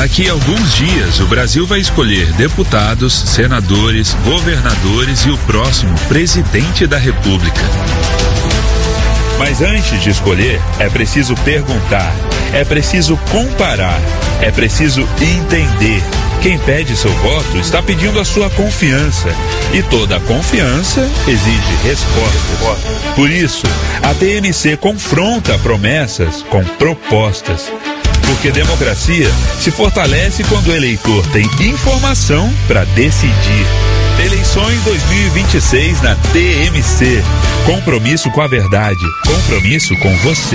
Daqui a alguns dias, o Brasil vai escolher deputados, senadores, governadores e o próximo presidente da República. Mas antes de escolher, é preciso perguntar, é preciso comparar, é preciso entender. Quem pede seu voto está pedindo a sua confiança. E toda confiança exige resposta. Por isso, a TMC confronta promessas com propostas. Porque democracia se fortalece quando o eleitor tem informação para decidir. Eleições 2026 na TMC. Compromisso com a verdade. Compromisso com você.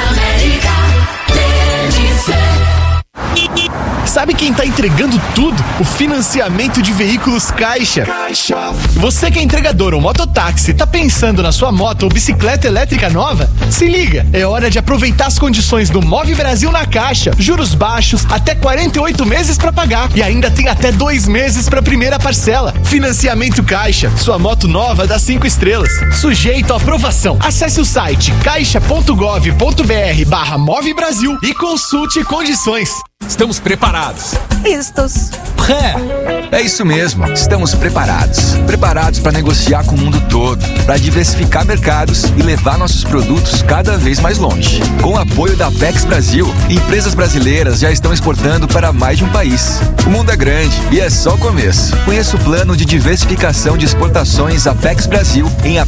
Sabe quem tá entregando tudo? O financiamento de veículos Caixa. Você que é entregador ou mototáxi, tá pensando na sua moto ou bicicleta elétrica nova? Se liga, é hora de aproveitar as condições do Move Brasil na Caixa. Juros baixos, até 48 meses pra pagar e ainda tem até 2 meses pra primeira parcela. Financiamento Caixa, sua moto nova dá 5 estrelas. Sujeito à aprovação. Acesse o site caixa.gov.br/Move Brasil e consulte condições. Estamos preparados. Listos. É isso mesmo, estamos preparados. Preparados para negociar com o mundo todo, para diversificar mercados e levar nossos produtos cada vez mais longe. Com o apoio da Apex Brasil, empresas brasileiras já estão exportando para mais de um país. O mundo é grande e é só o começo. Conheça o plano de diversificação de exportações Apex Brasil em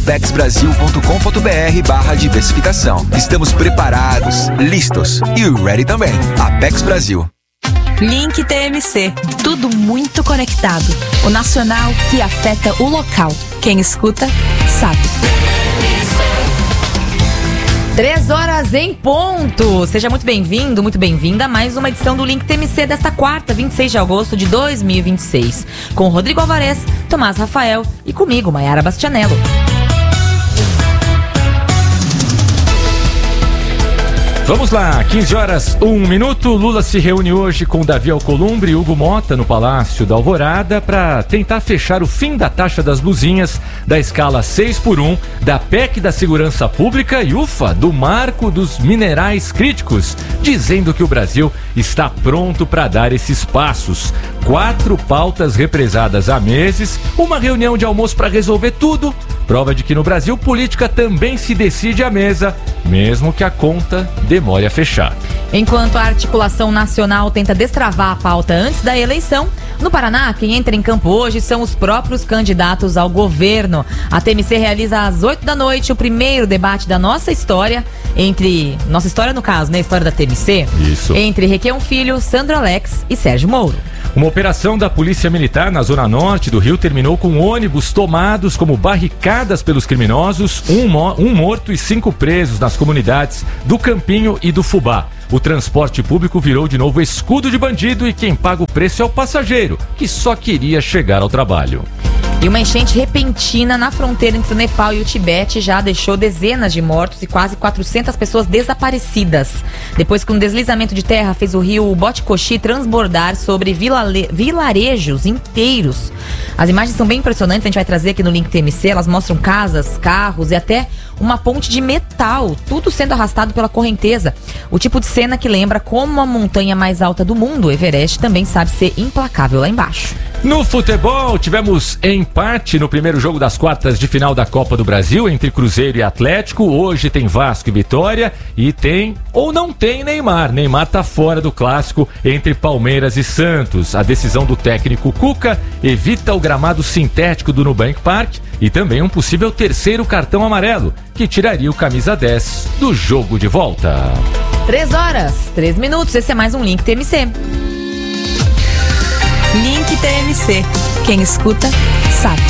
apexbrasil.com.br/diversificação. Estamos preparados, listos e ready também. Apex Brasil. Link TMC, tudo muito conectado. O nacional que afeta o local. Quem escuta, sabe. 3h em ponto. Seja muito bem-vindo, muito bem-vinda a mais uma edição do Link TMC desta quarta, 26 de agosto de 2026. Com Rodrigo Alvarez, Tomás Rafael e comigo, Maiara Bastianello. Vamos lá, 15h01. Lula se reúne hoje com Davi Alcolumbre e Hugo Mota no Palácio da Alvorada para tentar fechar o fim da taxa das luzinhas, da escala 6x1, da PEC da Segurança Pública e, do Marco dos Minerais Críticos, dizendo que o Brasil está pronto para dar esses passos. 4 pautas represadas há meses, uma reunião de almoço para resolver tudo. Prova de que no Brasil, política também se decide à mesa, mesmo que a conta demore a fechar. Enquanto a articulação nacional tenta destravar a pauta antes da eleição, no Paraná, quem entra em campo hoje são os próprios candidatos ao governo. A TMC realiza às 20h o primeiro debate da nossa história, nossa história no caso, né? A história da TMC. Isso. Entre Requião Filho, Sandro Alex e Sérgio Moro. Uma operação da Polícia Militar na zona norte do Rio terminou com ônibus tomados como barricadas pelos criminosos, um morto e 5 presos nas comunidades do Campinho e do Fubá. O transporte público virou de novo escudo de bandido e quem paga o preço é o passageiro, que só queria chegar ao trabalho. E uma enchente repentina na fronteira entre o Nepal e o Tibete já deixou dezenas de mortos e quase 400 pessoas desaparecidas. Depois que um deslizamento de terra fez o rio Botikoshi transbordar sobre vilarejos inteiros. As imagens são bem impressionantes, a gente vai trazer aqui no Link TMC. Elas mostram casas, carros e até uma ponte de metal, tudo sendo arrastado pela correnteza. O tipo de cena que lembra como a montanha mais alta do mundo, o Everest, também sabe ser implacável lá embaixo. No futebol, tivemos empate no primeiro jogo das quartas de final da Copa do Brasil entre Cruzeiro e Atlético. Hoje tem Vasco e Vitória e tem ou não tem Neymar. Neymar tá fora do clássico entre Palmeiras e Santos. A decisão do técnico Cuca evita o gramado sintético do Nubank Park e também um possível terceiro cartão amarelo, que tiraria o camisa 10 do jogo de volta. 3h03. Esse é mais um Link TMC. Link TMC. Quem escuta, sabe.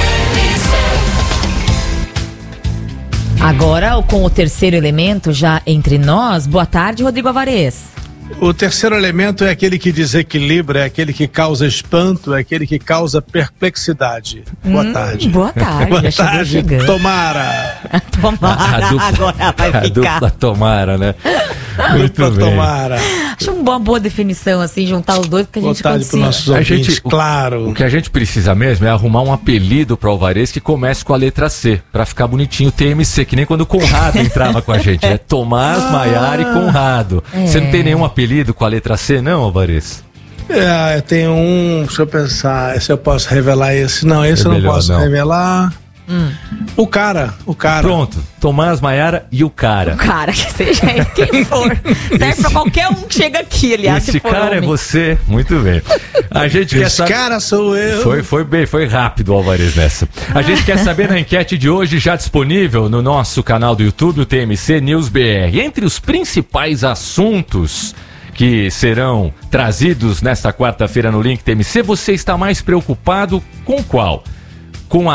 Agora, com o terceiro elemento já entre nós. Boa tarde, Rodrigo Alvarez. O terceiro elemento é aquele que desequilibra, é aquele que causa espanto, é aquele que causa perplexidade. Boa tarde. Boa tarde. Boa já tarde, chegando. Tomara. Tomara, agora vai ficar. A dupla Tomara, né? Muito Dupla bem. Tomara. Acho uma boa definição, assim, juntar os dois, porque a gente Boa tarde para os nossos ouvintes, claro. O que a gente precisa mesmo é arrumar um apelido para o Alvarez que comece com a letra C, para ficar bonitinho, TMC, que nem quando o Conrado entrava com a gente. É Tomás, Maiara e Conrado. Você não tem nenhum apelido com a letra C, não, Alvarez? Tem um, deixa eu pensar, se eu posso revelar esse. Não, esse eu não posso revelar. O cara. Pronto, Tomás, Maiara e o cara. O cara, que seja quem for. Serve pra qualquer um que chega aqui, aliás. Esse cara homem. É você, muito bem. A gente quer saber... cara sou eu. Foi rápido, Álvares, nessa. A gente quer saber na enquete de hoje, já disponível no nosso canal do YouTube, o TMC News BR. Entre os principais assuntos que serão trazidos nesta quarta-feira no Link TMC, você está mais preocupado com qual? Com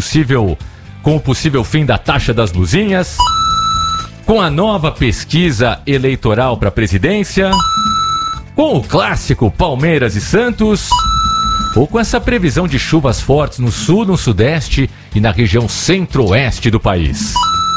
o possível fim da taxa das blusinhas? Com a nova pesquisa eleitoral para a presidência? Com o clássico Palmeiras e Santos? Ou com essa previsão de chuvas fortes no sul, no sudeste e na região centro-oeste do país?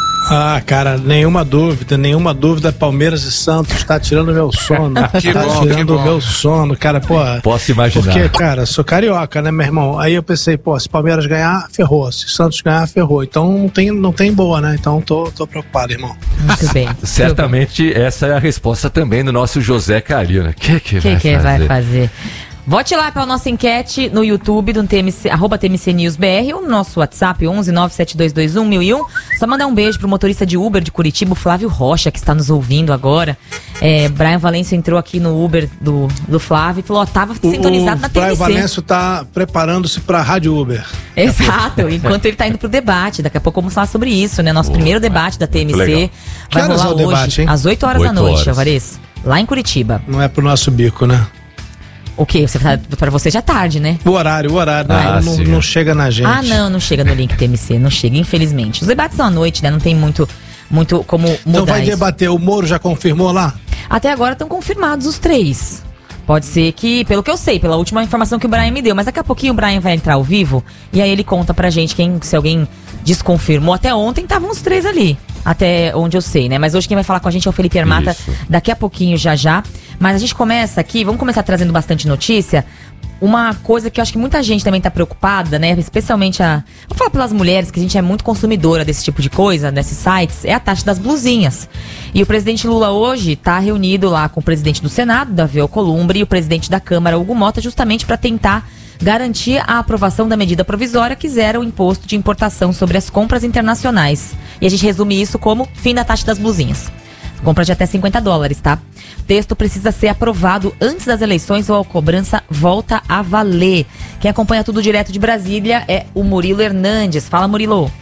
Cara, nenhuma dúvida, Palmeiras e Santos tá tirando meu sono. Tirando o meu sono, cara, pô. Posso imaginar. Porque, cara, sou carioca, né, meu irmão? Aí eu pensei, se Palmeiras ganhar, ferrou. Se Santos ganhar, ferrou. Então não tem boa, né? Então tô preocupado, irmão. Muito bem. Certamente essa é a resposta também do nosso José Calil, né? O que vai fazer? Vote lá pela nossa enquete no YouTube do TMC, @TMCNewsBR, ou no nosso WhatsApp 11-97221-1001. Só mandar um beijo pro motorista de Uber de Curitiba, o Flávio Rocha, que está nos ouvindo agora. Brian Valêncio entrou aqui no Uber do Flávio e falou, tava sintonizado na TMC. O Brian Valêncio tá preparando-se pra Rádio Uber. Exato, enquanto ele tá indo pro debate. Daqui a pouco vamos falar sobre isso, né? Nosso primeiro debate da TMC vai rolar hoje, debate, às 8 horas da noite, Alvarez, lá em Curitiba. Não é pro nosso bico, né? O quê? Pra você já é tarde, né? O horário, não chega na gente. Não chega no Link TMC, não chega, infelizmente. Os debates são à noite, né? Não tem muito como mudar. Então vai isso. debater, o Moro já confirmou lá? Até agora estão confirmados os 3. Pode ser que, pelo que eu sei, pela última informação que o Brian me deu, mas daqui a pouquinho o Brian vai entrar ao vivo e aí ele conta pra gente se alguém desconfirmou. Até ontem estavam os 3 ali, até onde eu sei, né? Mas hoje quem vai falar com a gente é o Felipe Armata, daqui a pouquinho já. Mas a gente começa aqui, vamos começar trazendo bastante notícia. Uma coisa que eu acho que muita gente também tá preocupada, né? Especialmente vou falar pelas mulheres, que a gente é muito consumidora desse tipo de coisa, desses sites, é a taxa das blusinhas. E o presidente Lula hoje tá reunido lá com o presidente do Senado, Davi Alcolumbre, e o presidente da Câmara, Hugo Mota, justamente para tentar garantir a aprovação da medida provisória que zera o imposto de importação sobre as compras internacionais. E a gente resume isso como fim da taxa das blusinhas. Compra de até $50, tá? O texto precisa ser aprovado antes das eleições ou a cobrança volta a valer. Quem acompanha tudo direto de Brasília é o Murilo Hernandes. Fala, Murilo.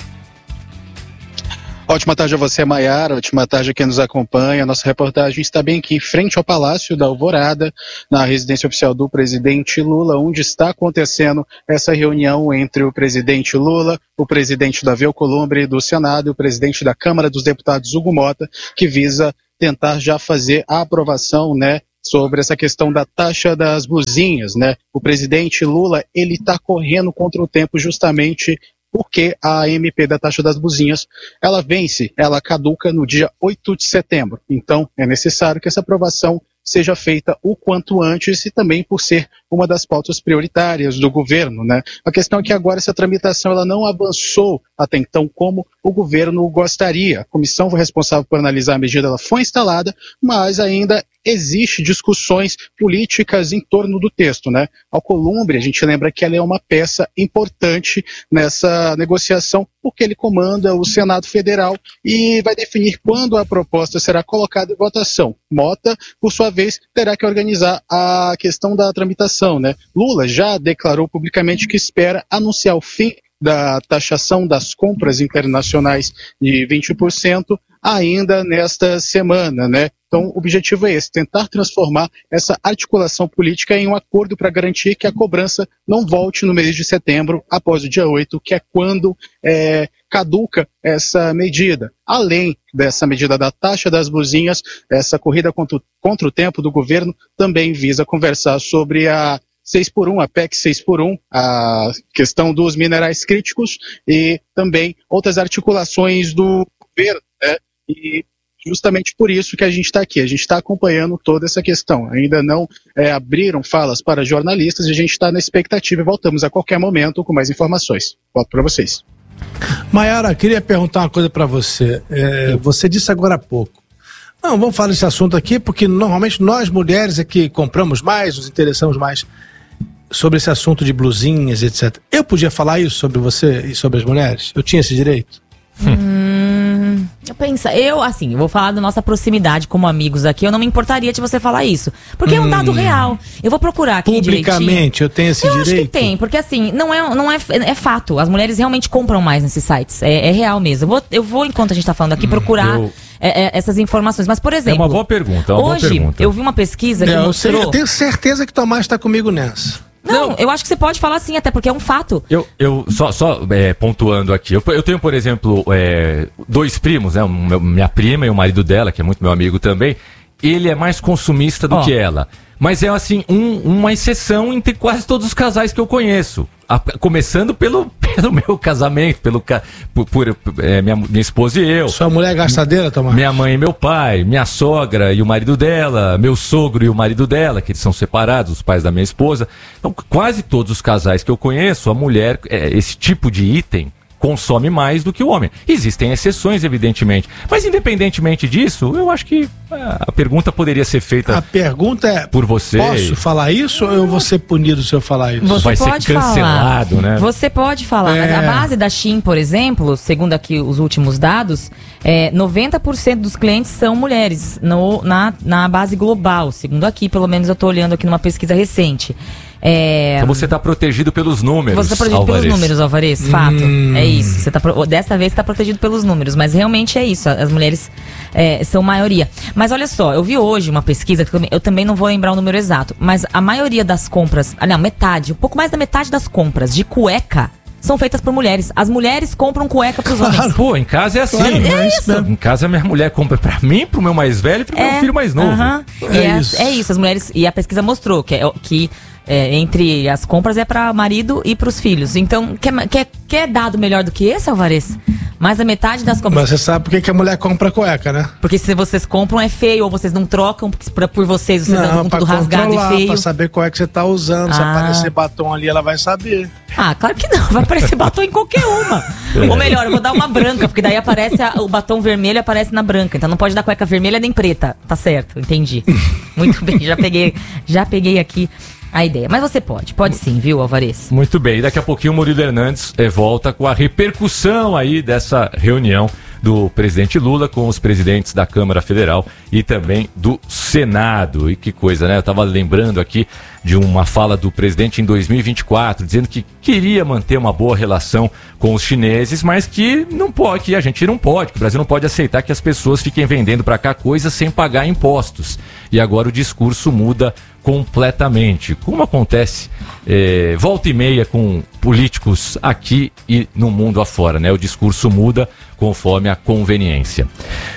Ótima tarde a você, Maiara. Ótima tarde a quem nos acompanha. Nossa reportagem está bem aqui em frente ao Palácio da Alvorada, na residência oficial do presidente Lula, onde está acontecendo essa reunião entre o presidente Lula, o presidente Davi Alcolumbre do Senado e o presidente da Câmara dos Deputados, Hugo Mota, que visa tentar já fazer a aprovação, né, sobre essa questão da taxa das blusinhas, né? O presidente Lula, ele está correndo contra o tempo justamente porque a MP da taxa das blusinhas, ela caduca no dia 8 de setembro. Então, é necessário que essa aprovação seja feita o quanto antes e também por ser uma das pautas prioritárias do governo, né? A questão é que agora essa tramitação ela não avançou até então como o governo gostaria. A comissão responsável por analisar a medida ela foi instalada, mas ainda existe discussões políticas em torno do texto, né? Alcolumbre, a gente lembra que ela é uma peça importante nessa negociação, porque ele comanda o Senado Federal e vai definir quando a proposta será colocada em votação. Mota, por sua vez, terá que organizar a questão da tramitação, né? Lula já declarou publicamente que espera anunciar o fim da taxação das compras internacionais de 20% ainda nesta semana, né? Então, o objetivo é esse, tentar transformar essa articulação política em um acordo para garantir que a cobrança não volte no mês de setembro, após o dia 8, que é quando caduca essa medida. Além dessa medida da taxa das blusinhas, essa corrida contra o tempo do governo também visa conversar sobre a 6x1, a PEC 6x1, a questão dos minerais críticos e também outras articulações do governo, né? E justamente por isso que a gente está aqui, a gente está acompanhando toda essa questão. Ainda não abriram falas para jornalistas e a gente está na expectativa e voltamos a qualquer momento com mais informações. Volto para vocês. Maiara, queria perguntar uma coisa para você. Você disse agora há pouco, Não, vamos falar desse assunto aqui, porque normalmente nós mulheres é que compramos mais, nos interessamos mais sobre esse assunto de blusinhas, etc. Eu podia falar isso sobre você e sobre as mulheres? Eu tinha esse direito? Eu vou falar da nossa proximidade como amigos aqui, eu não me importaria de você falar isso, porque é um dado real. Eu vou procurar aqui publicamente, eu tenho esse direito? Eu acho que tem, porque assim, não é fato, as mulheres realmente compram mais nesses sites, é real mesmo. Eu vou, enquanto a gente tá falando aqui, procurar essas informações, mas por exemplo... É uma boa pergunta, hoje, eu vi uma pesquisa que mostrou... Eu tenho certeza que o Tomás tá comigo nessa. Não, eu acho que você pode falar sim, até porque é um fato. Só pontuando aqui, eu tenho, por exemplo, 2 primos, né? Minha prima e o marido dela, que é muito meu amigo também. Ele é mais consumista do que ela. Mas é assim, uma exceção entre quase todos os casais que eu conheço. Começando pelo meu casamento, minha esposa e eu. Sua mulher é gastadeira, Tomás? Minha mãe e meu pai, minha sogra e o marido dela, meu sogro e o marido dela, que eles são separados, os pais da minha esposa. Então, quase todos os casais que eu conheço, a mulher, esse tipo de item, consome mais do que o homem. Existem exceções, evidentemente. Mas, independentemente disso, eu acho que a pergunta poderia ser feita. A pergunta é: por você. Posso falar isso ou eu vou ser punido se eu falar isso? Você vai ser cancelado, falar, né? Você pode falar. Mas a base da Shein, por exemplo, segundo aqui os últimos dados, 90% dos clientes são mulheres na base global. Segundo aqui, pelo menos eu estou olhando aqui numa pesquisa recente. Então você está protegido pelos números. Você está protegido pelos números, Alvarez. Fato. É isso. Dessa vez você está protegido pelos números. Mas realmente é isso. As mulheres são maioria. Mas olha só, eu vi hoje uma pesquisa, eu também não vou lembrar o número exato, mas a maioria das compras, um pouco mais da metade das compras de cueca são feitas por mulheres. As mulheres compram cueca pros homens. Claro. Pô, em casa é assim. Claro, é isso. Em casa minha mulher compra pra mim, pro meu mais velho e pro meu filho mais novo. É isso. As mulheres, e a pesquisa mostrou que entre as compras é para marido e para os filhos. Então, quer dado melhor do que esse, Alvarez? Mais da metade das compras. Mas você sabe por que a mulher compra cueca, né? Porque se vocês compram é feio, ou vocês não trocam, por vocês andam com tudo rasgado e feio. Pra saber qual é que você tá usando. Se aparecer batom ali, ela vai saber. Claro que não, vai aparecer batom em qualquer uma. Ou melhor, eu vou dar uma branca, porque daí aparece o batom vermelho, aparece na branca. Então não pode dar cueca vermelha nem preta. Tá certo, entendi. Muito bem, já peguei aqui a ideia. Mas você pode sim, viu, Alvarez? Muito bem, e daqui a pouquinho o Murilo Hernandes volta com a repercussão aí dessa reunião do presidente Lula com os presidentes da Câmara Federal e também do Senado. E que coisa, né? Eu estava lembrando aqui de uma fala do presidente em 2024, dizendo que queria manter uma boa relação com os chineses, mas que não pode, que a gente não pode, que o Brasil não pode aceitar que as pessoas fiquem vendendo para cá coisas sem pagar impostos. E agora o discurso muda completamente, como acontece volta e meia com políticos aqui e no mundo afora, né? O discurso muda conforme a conveniência.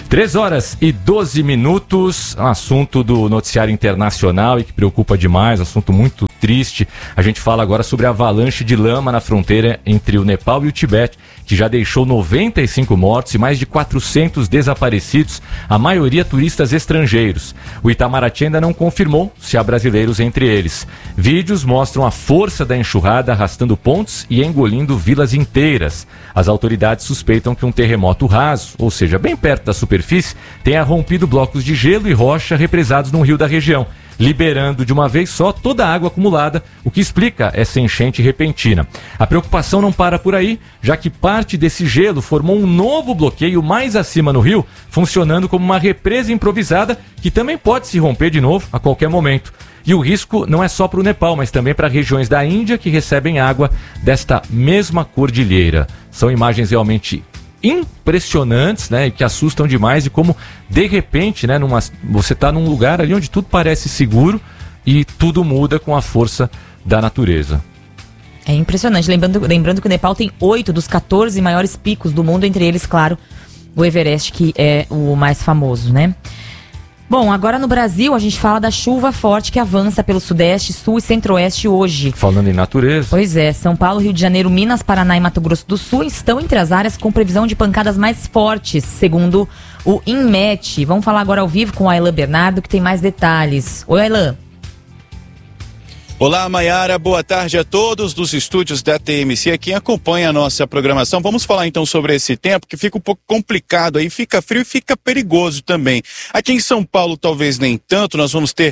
3h12, assunto do noticiário internacional e que preocupa demais, assunto muito triste. A gente fala agora sobre a avalanche de lama na fronteira entre o Nepal e o Tibete, que já deixou 95 mortos e mais de 400 desaparecidos, a maioria turistas estrangeiros. O Itamaraty ainda não confirmou se há brasileiros entre eles. Vídeos mostram a força da enxurrada arrastando pontes e engolindo vilas inteiras. As autoridades suspeitam que um terremoto raso, ou seja, bem perto da superfície, tenha rompido blocos de gelo e rocha represados num rio da região, liberando de uma vez só toda a água acumulada, o que explica essa enchente repentina. A preocupação não para por aí, já que parte desse gelo formou um novo bloqueio mais acima no rio, funcionando como uma represa improvisada que também pode se romper de novo a qualquer momento. E o risco não é só para o Nepal, mas também para regiões da Índia que recebem água desta mesma cordilheira. São imagens realmente impressionantes, né, e que assustam demais, e como de repente, né, você está num lugar ali onde tudo parece seguro e tudo muda com a força da natureza. É impressionante, lembrando que o Nepal tem 8 dos 14 maiores picos do mundo, entre eles, claro, o Everest, que é o mais famoso, né? Bom, agora no Brasil a gente fala da chuva forte que avança pelo Sudeste, Sul e Centro-Oeste hoje. Falando em natureza. Pois é, São Paulo, Rio de Janeiro, Minas, Paraná e Mato Grosso do Sul estão entre as áreas com previsão de pancadas mais fortes, segundo o INMET. Vamos falar agora ao vivo com a Aylan Bernardo, que tem mais detalhes. Oi, Aylan. Olá, Maiara, boa tarde a todos dos estúdios da TMC, quem acompanha a nossa programação. Vamos falar então sobre esse tempo que fica um pouco complicado aí, fica frio e fica perigoso também. Aqui em São Paulo talvez nem tanto, nós vamos ter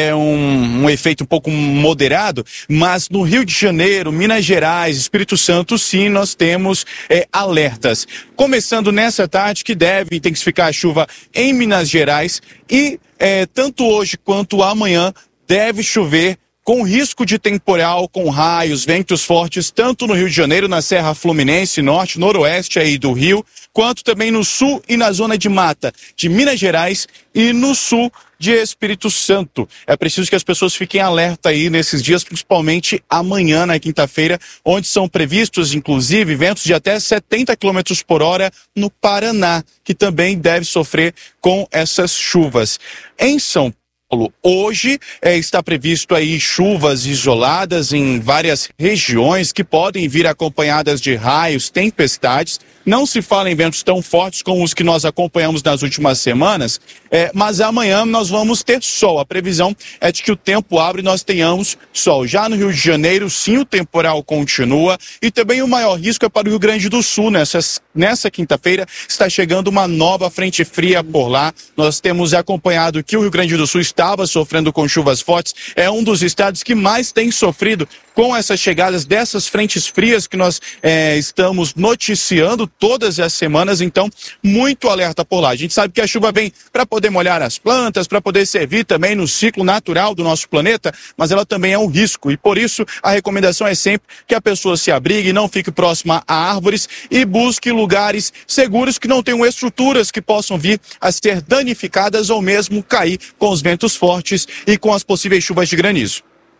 um efeito um pouco moderado, mas no Rio de Janeiro, Minas Gerais, Espírito Santo, sim, nós temos alertas. Começando nessa tarde que deve intensificar a chuva em Minas Gerais e tanto hoje quanto amanhã deve chover com risco de temporal, com raios, ventos fortes, tanto no Rio de Janeiro, na Serra Fluminense, norte, noroeste aí do Rio, quanto também no sul e na zona de mata de Minas Gerais e no sul de Espírito Santo. É preciso que as pessoas fiquem alerta aí nesses dias, principalmente amanhã, na quinta-feira, onde são previstos, inclusive, ventos de até 70 km por hora no Paraná, que também deve sofrer com essas chuvas. Em São Paulo, hoje está previsto aí chuvas isoladas em várias regiões que podem vir acompanhadas de raios, tempestades. Não se fala em ventos tão fortes como os que nós acompanhamos nas últimas semanas, mas amanhã nós vamos ter sol. A previsão é de que o tempo abre e nós tenhamos sol. Já no Rio de Janeiro, sim, o temporal continua e também o maior risco é para o Rio Grande do Sul. Nessa quinta-feira está chegando uma nova frente fria por lá. Nós temos acompanhado que o Rio Grande do Sul estava sofrendo com chuvas fortes. É um dos estados que mais tem sofrido com essas chegadas dessas frentes frias que nós estamos noticiando todas as semanas, então muito alerta por lá. A gente sabe que a chuva vem para poder molhar as plantas, para poder servir também no ciclo natural do nosso planeta, mas ela também é um risco e por isso a recomendação é sempre que a pessoa se abrigue, não fique próxima a árvores e busque lugares seguros que não tenham estruturas que possam vir a ser danificadas ou mesmo cair com os ventos fortes e com as possíveis chuvas de granizo.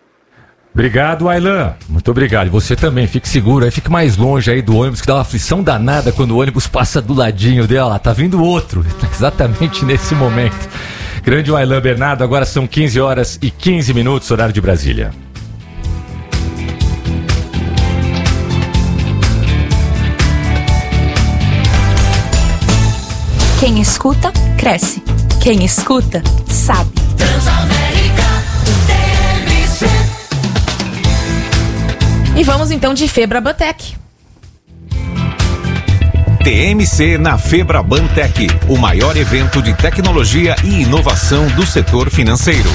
Obrigado, Aylan. Muito obrigado. E você também, fique seguro aí, fique mais longe aí do ônibus, que dá uma aflição danada quando o ônibus passa do ladinho dela. Tá vindo outro, exatamente nesse momento. Grande Aylan Bernardo, agora são 15 horas e 15 minutos, horário de Brasília. Quem escuta, cresce. Quem escuta, sabe. E vamos então de Febrabantec. TMC na Febrabantec, o maior evento de tecnologia e inovação do setor financeiro.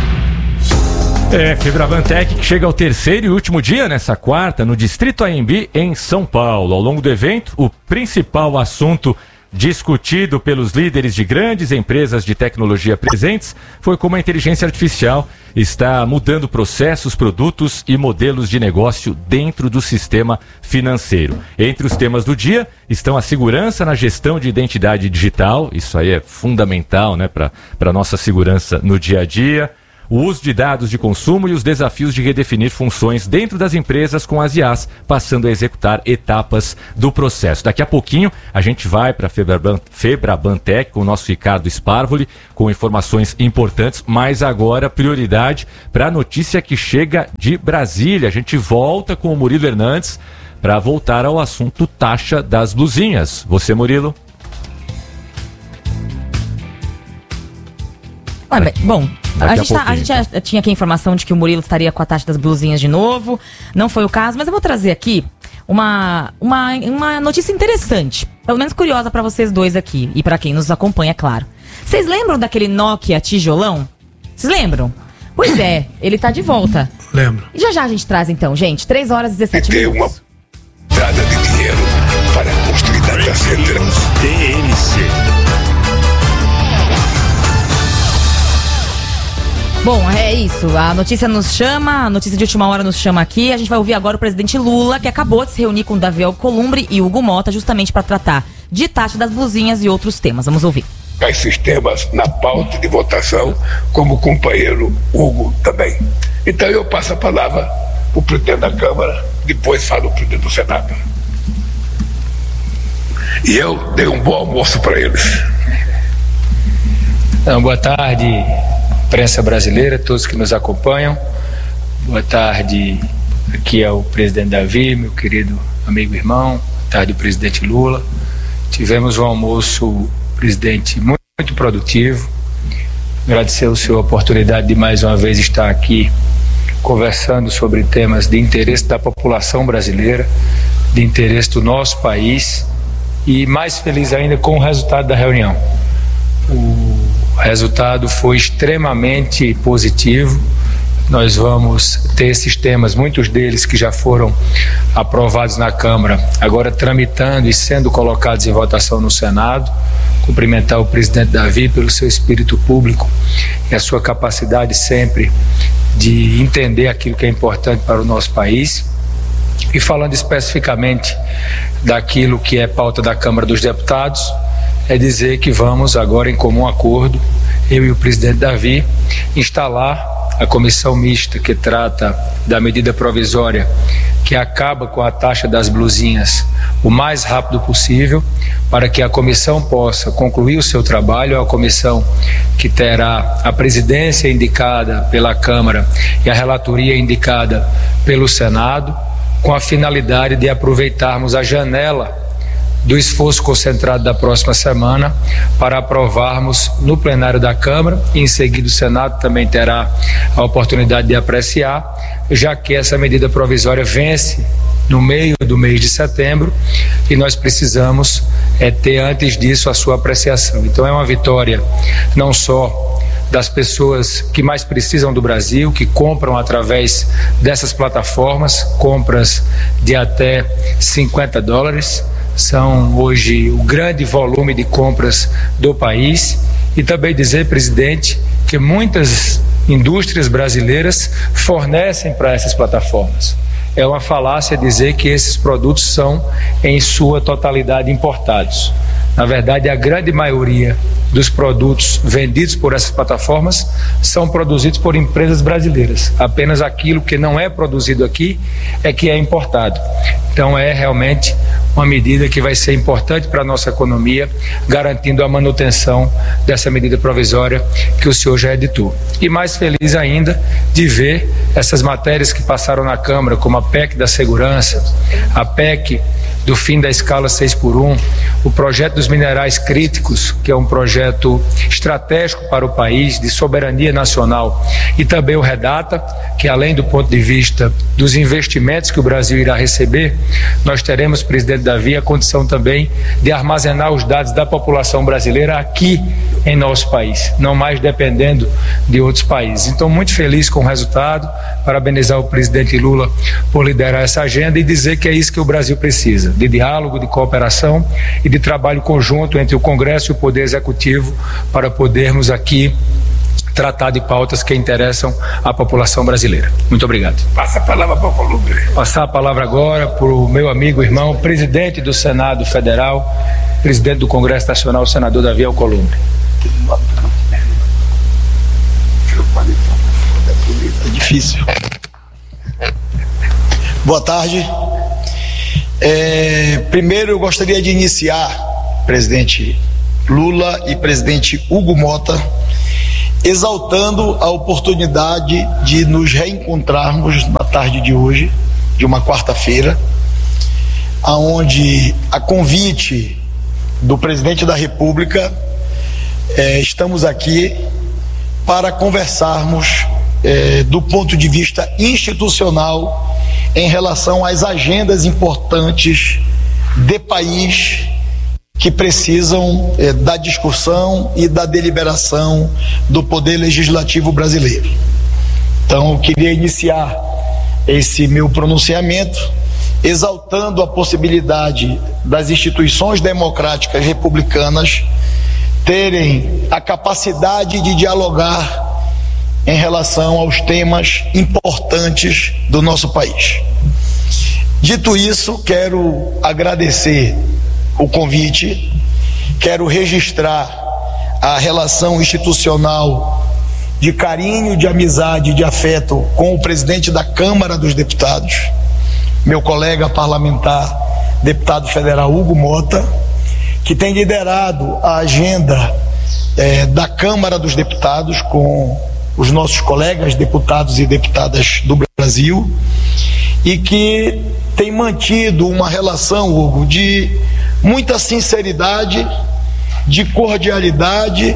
Febrabantec que chega ao terceiro e último dia nessa quarta, no Distrito AMB, em São Paulo. Ao longo do evento, o principal assunto discutido pelos líderes de grandes empresas de tecnologia presentes foi como a inteligência artificial está mudando processos, produtos e modelos de negócio dentro do sistema financeiro. Entre os temas do dia estão a segurança na gestão de identidade digital, isso aí é fundamental, né, para a nossa segurança no dia a dia, o uso de dados de consumo e os desafios de redefinir funções dentro das empresas com as IAs, passando a executar etapas do processo. Daqui a pouquinho a gente vai para a Febrabantec com o nosso Ricardo Sparvoli, com informações importantes, mas agora prioridade para a notícia que chega de Brasília. A gente volta com o Murilo Hernandes para voltar ao assunto taxa das blusinhas. Você, Murilo? Bom, a gente já tinha aqui a informação de que o Murilo estaria com a taxa das blusinhas de novo. Não foi o caso, mas eu vou trazer aqui uma notícia interessante, pelo menos curiosa para vocês dois aqui e para quem nos acompanha, é claro. Vocês lembram daquele Nokia tijolão? Vocês lembram? Pois é, ele tá de volta. Lembro. E já a gente traz então, gente, 3 horas e 17 minutos. Uma entrada de dinheiro para construir data centers. TMC. Bom, é isso. A notícia nos chama, a notícia de última hora nos chama aqui. A gente vai ouvir agora o presidente Lula, que acabou de se reunir com Davi Alcolumbre e Hugo Mota, justamente para tratar de taxa das blusinhas e outros temas. Vamos ouvir. Esses temas na pauta de votação, como o companheiro Hugo também. Então eu passo a palavra para o presidente da Câmara, depois falo o presidente do Senado. E eu dei um bom almoço para eles. Então, boa tarde, imprensa brasileira, todos que nos acompanham. Boa tarde, aqui é o presidente Davi, meu querido amigo e irmão. Boa tarde, o presidente Lula. Tivemos um almoço, presidente, muito produtivo. Agradecer ao senhor a oportunidade de mais uma vez estar aqui conversando sobre temas de interesse da população brasileira, de interesse do nosso país, e mais feliz ainda com o resultado da reunião. O resultado foi extremamente positivo. Nós vamos ter esses temas, muitos deles que já foram aprovados na Câmara, agora tramitando e sendo colocados em votação no Senado. Cumprimentar o presidente Davi pelo seu espírito público e a sua capacidade sempre de entender aquilo que é importante para o nosso país. E falando especificamente daquilo que é pauta da Câmara dos Deputados, é dizer que vamos agora, em comum acordo, eu e o presidente Davi, instalar a comissão mista que trata da medida provisória que acaba com a taxa das blusinhas o mais rápido possível, para que a comissão possa concluir o seu trabalho. É uma comissão que terá a presidência indicada pela Câmara e a relatoria indicada pelo Senado, com a finalidade de aproveitarmos a janela do esforço concentrado da próxima semana para aprovarmos no plenário da Câmara, e em seguida o Senado também terá a oportunidade de apreciar, já que essa medida provisória vence no meio do mês de setembro e nós precisamos ter antes disso a sua apreciação. Então é uma vitória não só das pessoas que mais precisam do Brasil, que compram através dessas plataformas, compras de até $50, são hoje o grande volume de compras do país, e também dizer, presidente, que muitas indústrias brasileiras fornecem para essas plataformas. É uma falácia dizer que esses produtos são, em sua totalidade, importados. Na verdade, a grande maioria dos produtos vendidos por essas plataformas são produzidos por empresas brasileiras. Apenas aquilo que não é produzido aqui é que é importado. Então é realmente uma medida que vai ser importante para a nossa economia, garantindo a manutenção dessa medida provisória que o senhor já editou. E mais feliz ainda de ver essas matérias que passaram na Câmara, como a PEC da segurança, a PEC do fim da escala 6x1, o projeto dos minerais críticos, que é um projeto estratégico para o país, de soberania nacional, e também o REDATA, que além do ponto de vista dos investimentos que o Brasil irá receber, nós teremos, presidente Davi, a condição também de armazenar os dados da população brasileira aqui em nosso país, não mais dependendo de outros países. Então, muito feliz com o resultado, parabenizar o presidente Lula por liderar essa agenda e dizer que é isso que o Brasil precisa, de diálogo, de cooperação e de trabalho conjunto entre o Congresso e o Poder Executivo para podermos aqui tratar de pautas que interessam à população brasileira. Muito obrigado. Passa a palavra para o Columbre. Passar a palavra agora para o meu amigo, irmão, presidente do Senado Federal, presidente do Congresso Nacional, senador Davi Alcolumbre. É difícil. Boa tarde. Primeiro eu gostaria de iniciar, presidente Lula e presidente Hugo Mota, exaltando a oportunidade de nos reencontrarmos na tarde de hoje, de uma quarta-feira, aonde, a convite do presidente da República, estamos aqui para conversarmos do ponto de vista institucional em relação às agendas importantes de país que precisam da discussão e da deliberação do Poder Legislativo brasileiro. Então, eu queria iniciar esse meu pronunciamento exaltando a possibilidade das instituições democráticas republicanas terem a capacidade de dialogar em relação aos temas importantes do nosso país. Dito isso, quero agradecer o convite, quero registrar a relação institucional de carinho, de amizade, de afeto com o presidente da Câmara dos Deputados, meu colega parlamentar, deputado federal Hugo Mota, que tem liderado a agenda da Câmara dos Deputados com os nossos colegas deputados e deputadas do Brasil, e que tem mantido uma relação, Hugo, de muita sinceridade, de cordialidade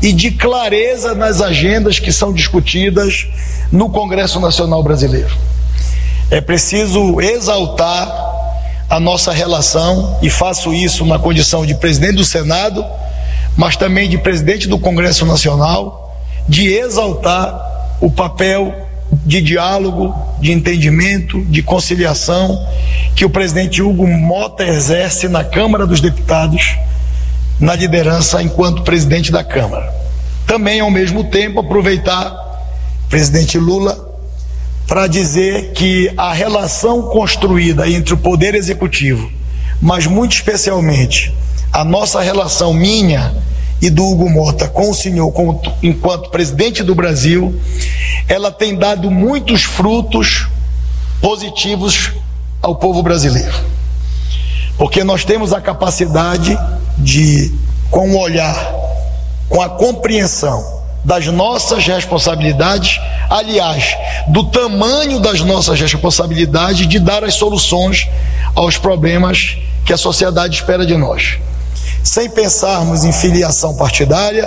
e de clareza nas agendas que são discutidas no Congresso Nacional Brasileiro. É preciso exaltar a nossa relação, e faço isso na condição de presidente do Senado, mas também de presidente do Congresso Nacional, de exaltar o papel de diálogo, de entendimento, de conciliação que o presidente Hugo Mota exerce na Câmara dos Deputados, na liderança enquanto presidente da Câmara. Também, ao mesmo tempo, aproveitar, presidente Lula, para dizer que a relação construída entre o Poder Executivo, mas muito especialmente a nossa relação minha e do Hugo Mota com o senhor enquanto presidente do Brasil, ela tem dado muitos frutos positivos ao povo brasileiro. Porque nós temos a capacidade de, com o olhar, com a compreensão das nossas responsabilidades, aliás, do tamanho das nossas responsabilidades, de dar as soluções aos problemas que a sociedade espera de nós. Sem pensarmos em filiação partidária,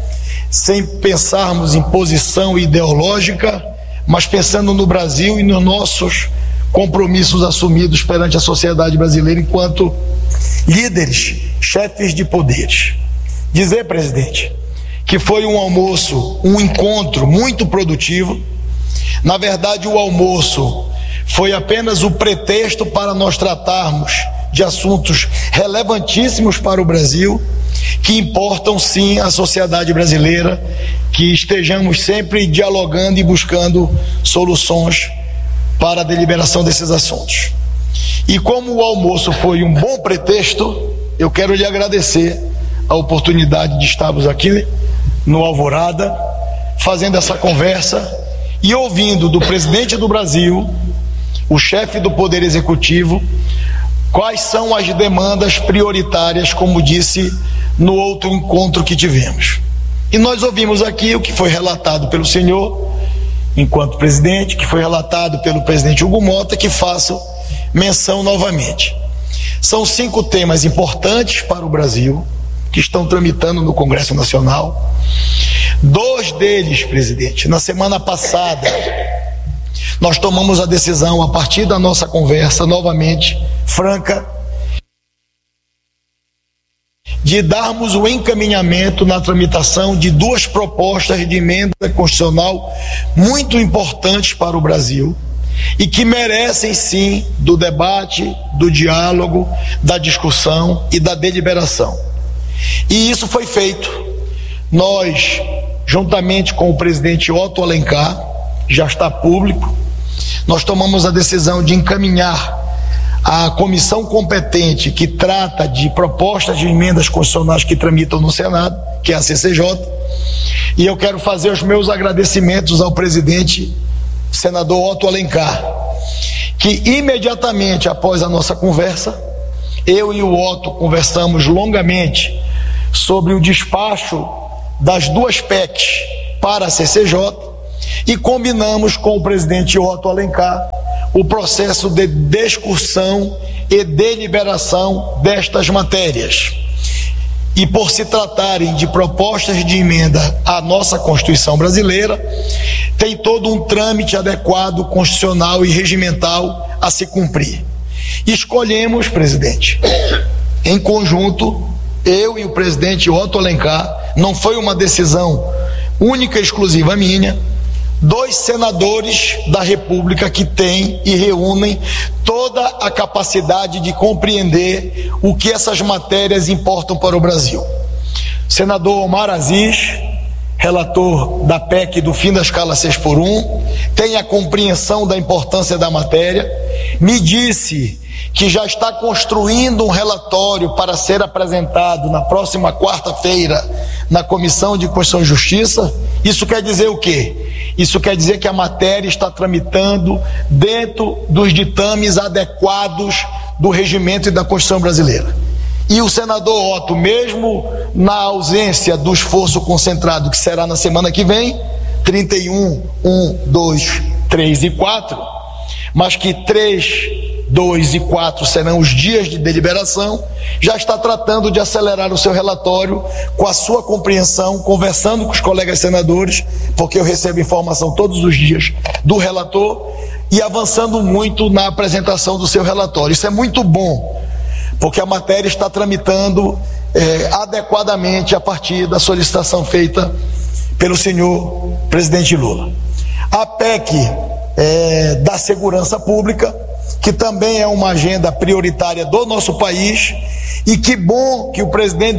sem pensarmos em posição ideológica, mas pensando no Brasil e nos nossos compromissos assumidos perante a sociedade brasileira enquanto líderes, chefes de poderes. Dizer, presidente, que foi um almoço, um encontro muito produtivo. Na verdade, o almoço foi apenas o pretexto para nós tratarmos de assuntos relevantíssimos para o Brasil, que importam sim à sociedade brasileira, que estejamos sempre dialogando e buscando soluções para a deliberação desses assuntos. E como o almoço foi um bom pretexto, eu quero lhe agradecer a oportunidade de estarmos aqui no Alvorada, fazendo essa conversa e ouvindo do presidente do Brasil, o chefe do Poder Executivo, quais são as demandas prioritárias, como disse no outro encontro que tivemos. E nós ouvimos aqui o que foi relatado pelo senhor, enquanto presidente, que foi relatado pelo presidente Hugo Mota, que faço menção novamente. São 5 temas importantes para o Brasil, que estão tramitando no Congresso Nacional. 2 deles, presidente, na semana passada, nós tomamos a decisão, a partir da nossa conversa, novamente, franca, de darmos o encaminhamento na tramitação de 2 propostas de emenda constitucional muito importantes para o Brasil e que merecem sim do debate, do diálogo, da discussão e da deliberação. E isso foi feito. Nós, juntamente com o presidente Otto Alencar, já está público, nós tomamos a decisão de encaminhar à comissão competente que trata de propostas de emendas constitucionais que tramitam no Senado, que é a CCJ, e eu quero fazer os meus agradecimentos ao presidente senador Otto Alencar, que imediatamente após a nossa conversa, eu e o Otto conversamos longamente sobre o despacho das 2 PECs para a CCJ e combinamos com o presidente Otto Alencar o processo de discussão e deliberação destas matérias. E por se tratarem de propostas de emenda à nossa Constituição brasileira, tem todo um trâmite adequado, constitucional e regimental a se cumprir. Escolhemos, presidente, em conjunto, eu e o presidente Otto Alencar, não foi uma decisão única e exclusiva minha, 2 senadores da República que têm e reúnem toda a capacidade de compreender o que essas matérias importam para o Brasil. Senador Omar Aziz, relator da PEC do fim da escala 6x1, tem a compreensão da importância da matéria, me disse que já está construindo um relatório para ser apresentado na próxima quarta-feira na Comissão de Constituição e Justiça. Isso quer dizer o quê? Isso quer dizer que a matéria está tramitando dentro dos ditames adequados do regimento e da Constituição brasileira. E o senador Otto, mesmo na ausência do esforço concentrado que será na semana que vem, 31, 1, 2, 3 e 4, mas que 3 2 e 4 serão os dias de deliberação, já está tratando de acelerar o seu relatório com a sua compreensão, conversando com os colegas senadores, porque eu recebo informação todos os dias do relator, e avançando muito na apresentação do seu relatório. Isso é muito bom, porque a matéria está tramitando adequadamente a partir da solicitação feita pelo senhor presidente Lula. A PEC da segurança pública, que também é uma agenda prioritária do nosso país, e que bom que o presidente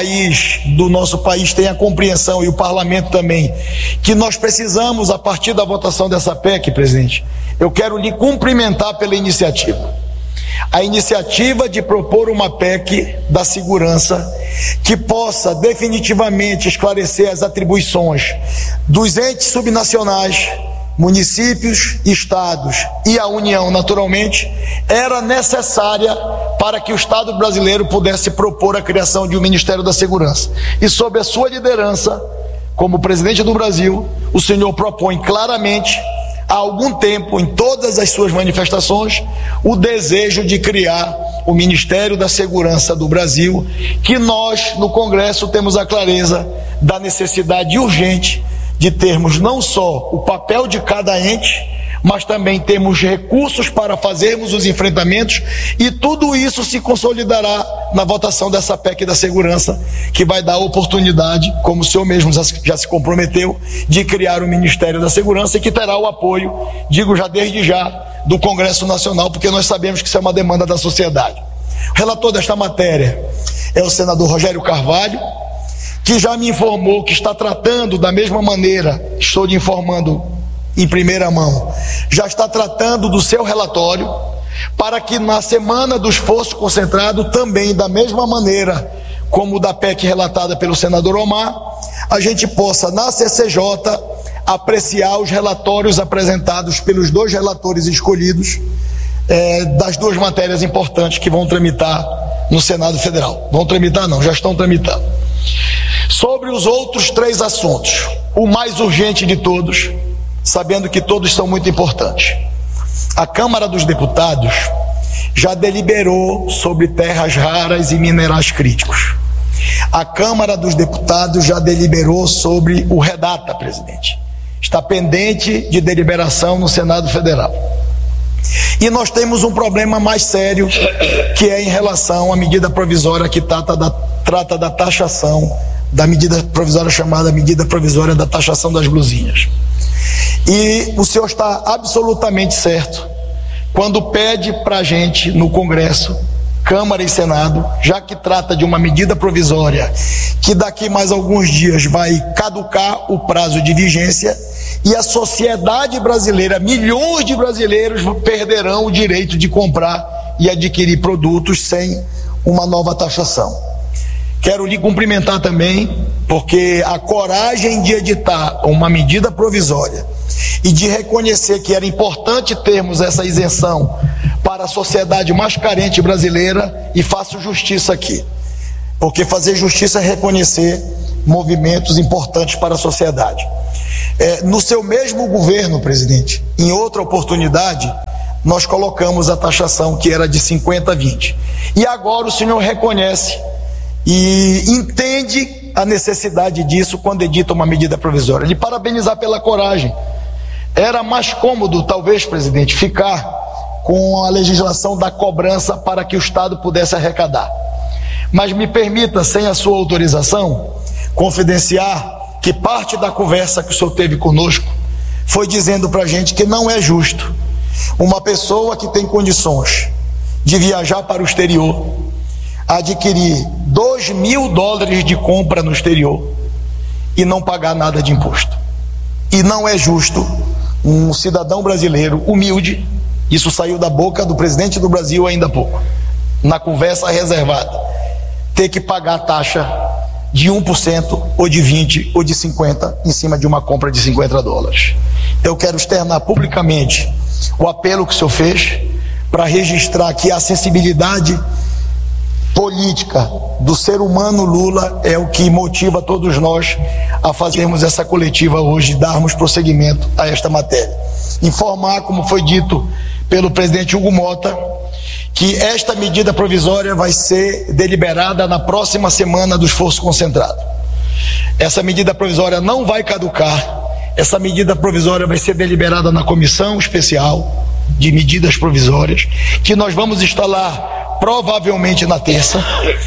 do nosso país tenha compreensão, e o parlamento também, que nós precisamos, a partir da votação dessa PEC, presidente, eu quero lhe cumprimentar pela iniciativa. A iniciativa de propor uma PEC da segurança que possa definitivamente esclarecer as atribuições dos entes subnacionais, municípios, estados e a União, naturalmente, era necessária para que o Estado brasileiro pudesse propor a criação de um Ministério da Segurança. E sob a sua liderança, como presidente do Brasil, o senhor propõe claramente, há algum tempo, em todas as suas manifestações, o desejo de criar o Ministério da Segurança do Brasil, que nós, no Congresso, temos a clareza da necessidade urgente de termos não só o papel de cada ente, mas também temos recursos para fazermos os enfrentamentos, e tudo isso se consolidará na votação dessa PEC da segurança, que vai dar a oportunidade, como o senhor mesmo já se comprometeu, de criar o Ministério da Segurança, e que terá o apoio, digo já desde já, do Congresso Nacional, porque nós sabemos que isso é uma demanda da sociedade. O relator desta matéria é o senador Rogério Carvalho, que já me informou que está tratando da mesma maneira, estou lhe informando em primeira mão, já está tratando do seu relatório, para que na semana do esforço concentrado, também da mesma maneira como o da PEC relatada pelo senador Omar, a gente possa na CCJ apreciar os relatórios apresentados pelos dois relatores escolhidos das duas matérias importantes que vão tramitar no Senado Federal. Vão tramitar não, já estão tramitando. Sobre os outros 3 assuntos, o mais urgente de todos, sabendo que todos são muito importantes. A Câmara dos Deputados já deliberou sobre terras raras e minerais críticos. A Câmara dos Deputados já deliberou sobre o REDATA, presidente. Está pendente de deliberação no Senado Federal. E nós temos um problema mais sério, que é em relação à medida provisória que trata da taxação, da medida provisória chamada medida provisória da taxação das blusinhas. E o senhor está absolutamente certo quando pede para a gente no Congresso, Câmara e Senado, já que trata de uma medida provisória que daqui mais alguns dias vai caducar o prazo de vigência, e a sociedade brasileira, milhões de brasileiros perderão o direito de comprar e adquirir produtos sem uma nova taxação. Quero lhe cumprimentar também, porque a coragem de editar uma medida provisória e de reconhecer que era importante termos essa isenção para a sociedade mais carente brasileira, e faço justiça aqui, porque fazer justiça é reconhecer movimentos importantes para a sociedade. No seu mesmo governo, presidente, em outra oportunidade, nós colocamos a taxação que era de 50 a 20. E agora o senhor reconhece e entende a necessidade disso quando edita uma medida provisória. Lhe parabenizar pela coragem. Era mais cômodo, talvez, presidente, ficar com a legislação da cobrança para que o Estado pudesse arrecadar. Mas me permita, sem a sua autorização, confidenciar que parte da conversa que o senhor teve conosco foi dizendo para a gente que não é justo uma pessoa que tem condições de viajar para o exterior, adquirir $2.000 de compra no exterior e não pagar nada de imposto. E não é justo um cidadão brasileiro humilde, isso saiu da boca do presidente do Brasil ainda há pouco, na conversa reservada, ter que pagar taxa de 1% ou de 20% ou de 50% em cima de uma compra de $50. Eu quero externar publicamente o apelo que o senhor fez para registrar que a sensibilidade política do ser humano Lula é o que motiva todos nós a fazermos essa coletiva hoje, darmos prosseguimento a esta matéria. informar, como foi dito pelo presidente Hugo Mota, que esta medida provisória vai ser deliberada na próxima semana do esforço concentrado. Essa medida provisória não vai caducar, essa medida provisória vai ser deliberada na comissão especial de medidas provisórias, que nós vamos instalar provavelmente na terça.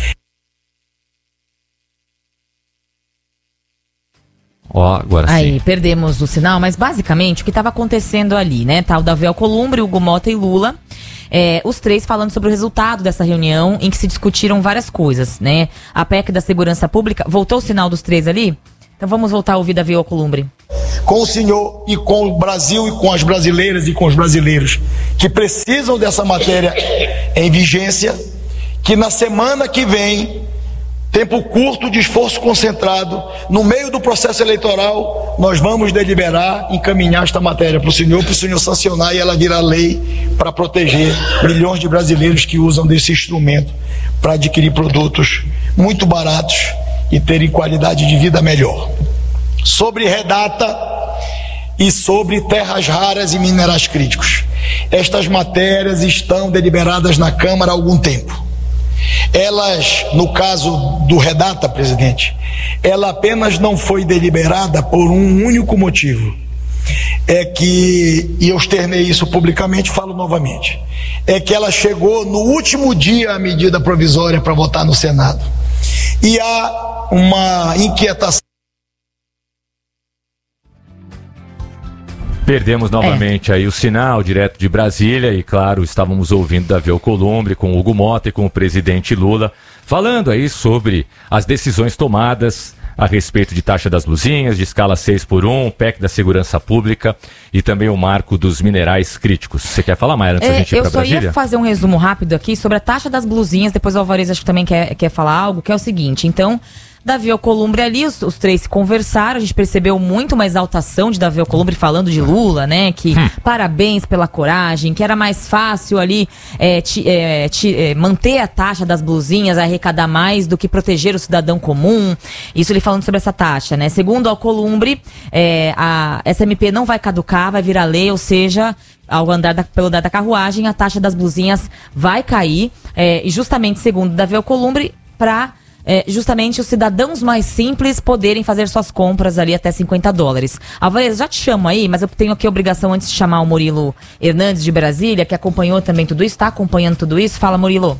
Agora sim. Aí, perdemos o sinal, mas basicamente o que estava acontecendo ali, né? Tá o Davi Alcolumbre, Hugo Mota e Lula, os três falando sobre o resultado dessa reunião em que se discutiram várias coisas, né? A PEC da Segurança Pública, voltou o sinal dos três ali? Então vamos voltar a ouvir Davi Alcolumbre. Com o senhor e com o Brasil e com as brasileiras e com os brasileiros que precisam dessa matéria em vigência, que na semana que vem, tempo curto de esforço concentrado, no meio do processo eleitoral, nós vamos deliberar, encaminhar esta matéria para o senhor sancionar, e ela virar lei para proteger milhões de brasileiros que usam desse instrumento para adquirir produtos muito baratos e terem qualidade de vida melhor. Sobre redata e sobre terras raras e minerais críticos, estas matérias estão deliberadas na Câmara há algum tempo. Elas, no caso do redata, presidente, ela apenas não foi deliberada por um único motivo. É que, e eu externei isso publicamente, falo novamente, é que ela chegou no último dia a medida provisória para votar no Senado. E há uma inquietação. Perdemos novamente aí o sinal direto de Brasília e, claro, estávamos ouvindo Davi Alcolumbre com Hugo Mota e com o presidente Lula falando aí sobre as decisões tomadas a respeito de taxa das blusinhas, de escala 6x1, PEC da Segurança Pública e também o marco dos minerais críticos. Você quer falar, Mayra, antes da gente ir para Brasília? Eu só ia fazer um resumo rápido aqui sobre a taxa das blusinhas, depois o Alvarez acho que também quer falar algo, que é o seguinte, então... Davi Alcolumbre ali, os três se conversaram, a gente percebeu muito uma exaltação de Davi Alcolumbre falando de Lula, né, que parabéns pela coragem, que era mais fácil ali manter a taxa das blusinhas, arrecadar mais do que proteger o cidadão comum, isso ele falando sobre essa taxa, né. Segundo Alcolumbre, a SMP não vai caducar, vai virar lei, ou seja... pelo andar da carruagem, a taxa das blusinhas vai cair, e justamente segundo Davi Alcolumbre, para justamente os cidadãos mais simples poderem fazer suas compras ali até $50. Alvarez, já te chamo aí, mas eu tenho aqui a obrigação antes de chamar o Murilo Hernandes de Brasília, que acompanhou também tudo isso, está acompanhando tudo isso. Fala, Murilo.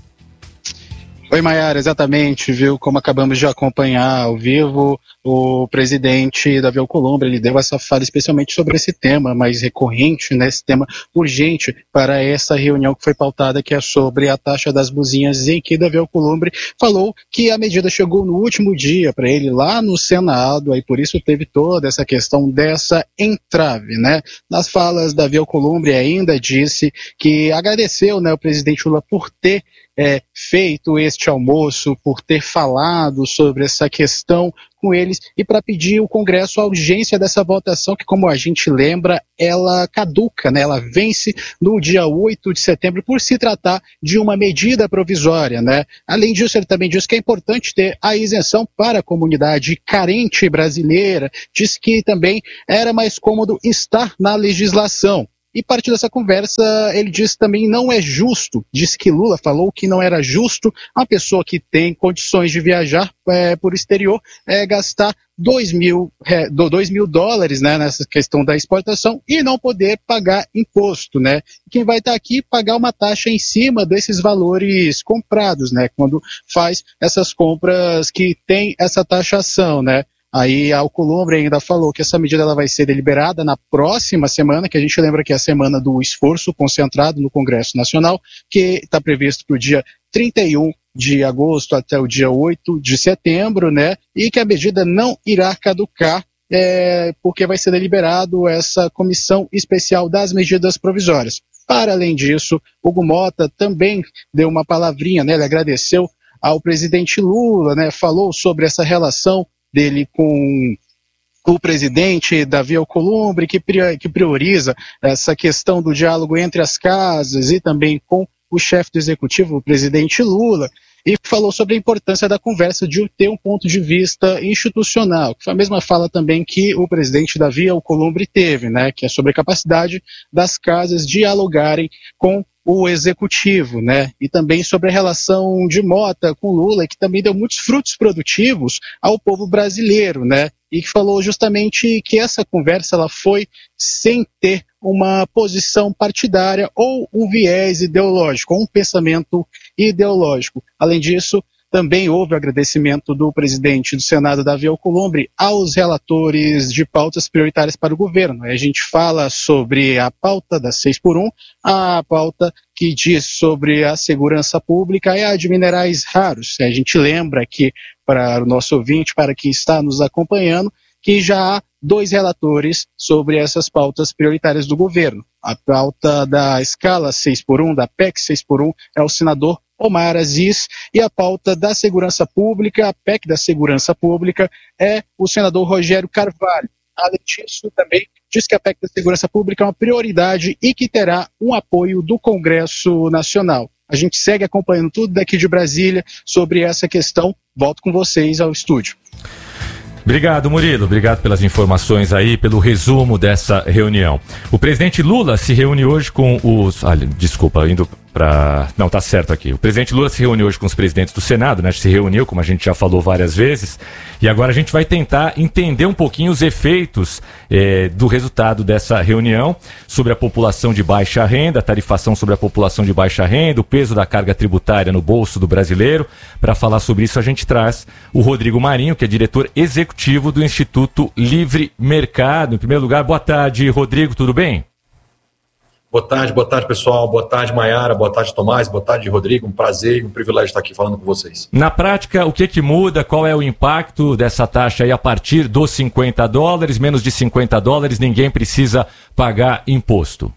Oi, Mayara, exatamente, viu, como acabamos de acompanhar ao vivo, o presidente Davi Alcolumbre, ele deu essa fala especialmente sobre esse tema mais recorrente, né, esse tema urgente para essa reunião que foi pautada, que é sobre a taxa das blusinhas, em que Davi Alcolumbre falou que a medida chegou no último dia para ele lá no Senado, aí por isso teve toda essa questão dessa entrave, né. Nas falas, Davi Alcolumbre ainda disse que agradeceu, né, o presidente Lula por ter feito este almoço, por ter falado sobre essa questão com eles e para pedir ao Congresso a urgência dessa votação que, como a gente lembra, ela caduca, né? Ela vence no dia 8 de setembro por se tratar de uma medida provisória, né? Além disso, ele também diz que é importante ter a isenção para a comunidade carente brasileira, diz que também era mais cômodo estar na legislação. E parte dessa conversa, ele disse também não é justo, disse que Lula falou que não era justo uma pessoa que tem condições de viajar por exterior gastar $2 mil, né, nessa questão da exportação e não poder pagar imposto, né? Quem vai estar aqui pagar uma taxa em cima desses valores comprados, né? Quando faz essas compras que tem essa taxação, né? Aí a Alcolumbre ainda falou que essa medida ela vai ser deliberada na próxima semana, que a gente lembra que é a semana do esforço concentrado no Congresso Nacional, que está previsto para o dia 31 de agosto até o dia 8 de setembro, né? E que a medida não irá caducar, porque vai ser deliberado essa comissão especial das medidas provisórias. Para além disso, Hugo Mota também deu uma palavrinha, né? Ele agradeceu ao presidente Lula, né? Falou sobre essa relação dele com o presidente Davi Alcolumbre, que prioriza essa questão do diálogo entre as casas e também com o chefe do executivo, o presidente Lula. e falou sobre a importância da conversa de ter um ponto de vista institucional, que foi a mesma fala também que o presidente Davi Alcolumbre teve, né, que é sobre a capacidade das casas dialogarem com o executivo, né, e também sobre a relação de Mota com Lula, que também deu muitos frutos produtivos ao povo brasileiro, né, e que falou justamente que essa conversa ela foi sem ter uma posição partidária ou um viés ideológico, ou um pensamento ideológico. Além disso, também houve agradecimento do presidente do Senado, Davi Alcolumbre, aos relatores de pautas prioritárias para o governo. A gente fala sobre a pauta da 6x1, a pauta que diz sobre a segurança pública e a de minerais raros. A gente lembra que, para o nosso ouvinte, para quem está nos acompanhando, que já há 2 relatores sobre essas pautas prioritárias do governo. A pauta da escala 6x1, da PEC 6x1, é o senador Omar Aziz, e a pauta da segurança pública, a PEC da segurança pública, é o senador Rogério Carvalho. Além disso, também diz que a PEC da segurança pública é uma prioridade e que terá um apoio do Congresso Nacional. A gente segue acompanhando tudo daqui de Brasília sobre essa questão. Volto com vocês ao estúdio. Obrigado, Murilo. Obrigado pelas informações aí, pelo resumo dessa reunião. O presidente Lula se reúne hoje com os... indo para... Não, tá certo aqui. O presidente Lula se reúne hoje com os presidentes do Senado, né? Se reuniu, como a gente já falou várias vezes. E agora a gente vai tentar entender um pouquinho os efeitos do resultado dessa reunião sobre a população de baixa renda, a tarifação sobre a população de baixa renda, o peso da carga tributária no bolso do brasileiro. Para falar sobre isso, a gente traz o Rodrigo Marinho, que é diretor executivo do Instituto Livre Mercado. Em primeiro lugar, boa tarde, Rodrigo, tudo bem? Boa tarde, pessoal. Boa tarde, Maiara. Boa tarde, Tomás. Boa tarde, Rodrigo. Um prazer e um privilégio estar aqui falando com vocês. Na prática, o que muda? Qual é o impacto dessa taxa aí a partir dos $50? Menos de $50, ninguém precisa pagar imposto.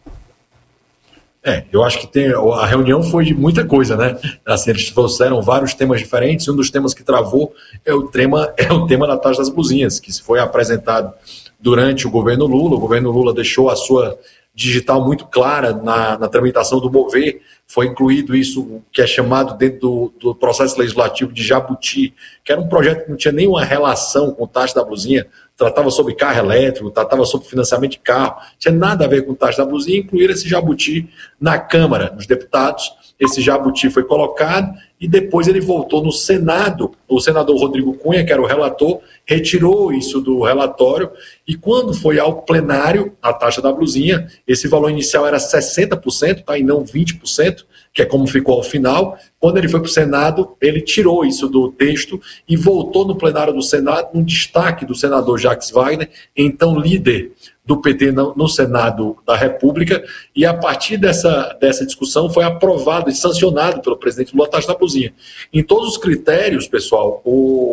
Eu acho que a reunião foi de muita coisa, né? Assim, eles trouxeram vários temas diferentes. Um dos temas que travou é o tema da taxa das blusinhas, que foi apresentado durante o governo Lula. O governo Lula deixou a sua digital muito clara na tramitação do Mover, foi incluído isso que é chamado dentro do processo legislativo de Jabuti, que era um projeto que não tinha nenhuma relação com taxa da blusinha, tratava sobre carro elétrico, tratava sobre financiamento de carro, não tinha nada a ver com taxa da blusinha, incluir esse Jabuti na Câmara, nos deputados. Esse Jabuti foi colocado e depois ele voltou no Senado. O senador Rodrigo Cunha, que era o relator, retirou isso do relatório e quando foi ao plenário, a taxa da blusinha, esse valor inicial era 60%, tá, e não 20%, que é como ficou ao final. Quando ele foi para o Senado, ele tirou isso do texto e voltou no plenário do Senado, num destaque do senador Jacques Wagner, então líder do PT no Senado da República, e a partir dessa discussão foi aprovado e sancionado pelo presidente Lula a taxa da blusinha. Em todos os critérios, pessoal,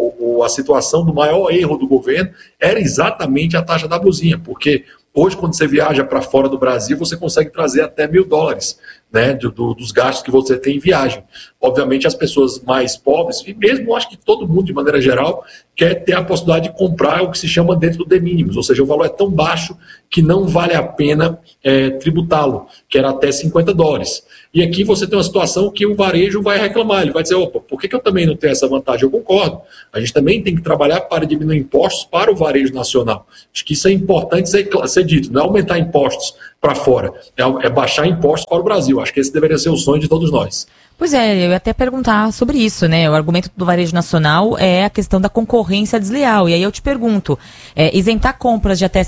a situação do maior erro do governo era exatamente a taxa da blusinha, porque hoje, quando você viaja para fora do Brasil, você consegue trazer até $1.000, né, dos gastos que você tem em viagem. Obviamente, as pessoas mais pobres, e mesmo acho que todo mundo, de maneira geral, quer ter a possibilidade de comprar o que se chama dentro do de minimis, ou seja, o valor é tão baixo que não vale a pena tributá-lo, que era até $50. E aqui você tem uma situação que o varejo vai reclamar, ele vai dizer, opa, por que eu também não tenho essa vantagem? Eu concordo, a gente também tem que trabalhar para diminuir impostos para o varejo nacional. Acho que isso é importante ser dito, não é aumentar impostos para fora, é baixar impostos para o Brasil. Acho que esse deveria ser o sonho de todos nós. Pois é, eu ia até perguntar sobre isso, né? O argumento do varejo nacional é a questão da concorrência desleal. E aí eu te pergunto, isentar compras de até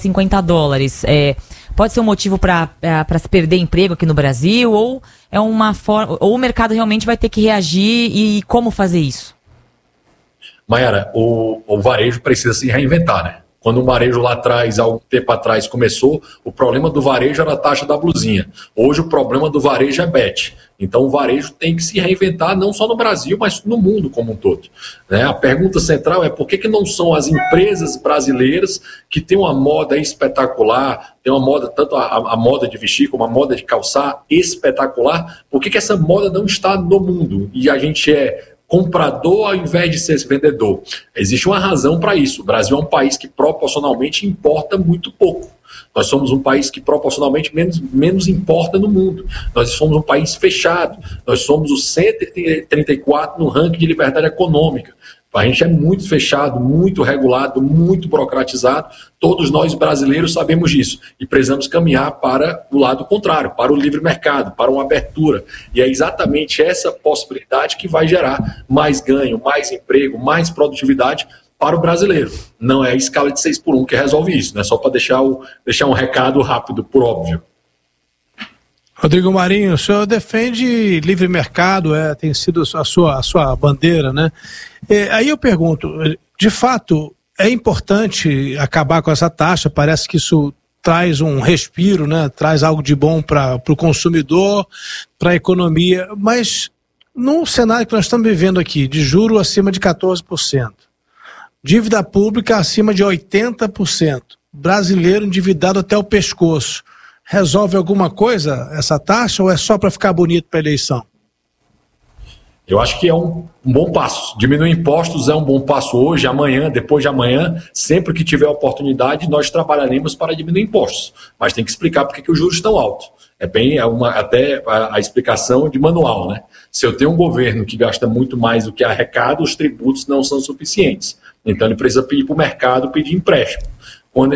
$50 pode ser um motivo para se perder emprego aqui no Brasil? Ou é uma forma, ou o mercado realmente vai ter que reagir e como fazer isso? Maiara, o varejo precisa se reinventar, né? Quando o varejo lá atrás, há algum tempo atrás, começou, o problema do varejo era a taxa da blusinha. Hoje o problema do varejo é BET. Então o varejo tem que se reinventar não só no Brasil, mas no mundo como um todo. Né? A pergunta central é por que não são as empresas brasileiras que têm uma moda espetacular, tem uma moda, tanto a moda de vestir como a moda de calçar espetacular, por que essa moda não está no mundo? E a gente é comprador ao invés de ser vendedor. Existe uma razão para isso. O Brasil é um país que proporcionalmente importa muito pouco. Nós somos um país que proporcionalmente menos importa no mundo. Nós somos um país fechado. Nós somos o 134 no ranking de liberdade econômica. A gente é muito fechado, muito regulado, muito burocratizado. Todos nós brasileiros sabemos disso. E precisamos caminhar para o lado contrário, para o livre mercado, para uma abertura. E é exatamente essa possibilidade que vai gerar mais ganho, mais emprego, mais produtividade para o brasileiro. Não é a escala de 6x1 que resolve isso, né? Só para deixar um recado rápido, por óbvio. Rodrigo Marinho, o senhor defende livre mercado, tem sido a sua bandeira, né? Aí eu pergunto, de fato, é importante acabar com essa taxa? Parece que isso traz um respiro, né? Traz algo de bom para o consumidor, para a economia, mas num cenário que nós estamos vivendo aqui, de juro acima de 14%, dívida pública acima de 80%, brasileiro endividado até o pescoço, resolve alguma coisa essa taxa ou é só para ficar bonito para a eleição? Eu acho que é um bom passo. Diminuir impostos é um bom passo hoje, amanhã, depois de amanhã. Sempre que tiver oportunidade, nós trabalharemos para diminuir impostos. Mas tem que explicar por que os juros estão altos. Até a explicação de manual, né? Se eu tenho um governo que gasta muito mais do que arrecada, os tributos não são suficientes. Então ele precisa pedir para o mercado pedir empréstimo. Quando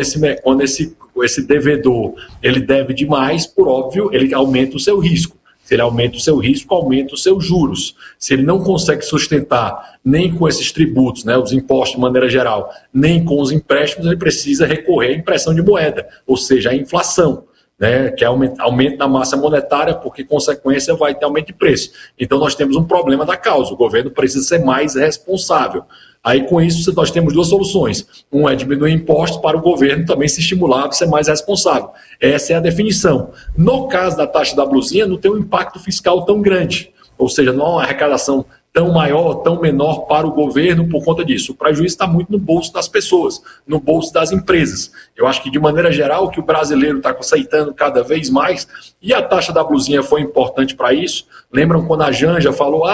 esse devedor ele deve demais, por óbvio, ele aumenta o seu risco. Se ele aumenta o seu risco, aumenta os seus juros. Se ele não consegue sustentar nem com esses tributos, né, os impostos de maneira geral, nem com os empréstimos, ele precisa recorrer à impressão de moeda, ou seja, à inflação, né, que é aumento da massa monetária, porque consequência vai ter aumento de preço. Então nós temos um problema da causa, o governo precisa ser mais responsável. Aí, com isso, nós temos duas soluções. Um é diminuir impostos para o governo também se estimular a ser mais responsável. Essa é a definição. No caso da taxa da blusinha, não tem um impacto fiscal tão grande. Ou seja, não há uma arrecadação tão maior, tão menor para o governo por conta disso. O prejuízo está muito no bolso das pessoas, no bolso das empresas. Eu acho que, de maneira geral, o que o brasileiro está aceitando cada vez mais, e a taxa da blusinha foi importante para isso. Lembram quando a Janja falou,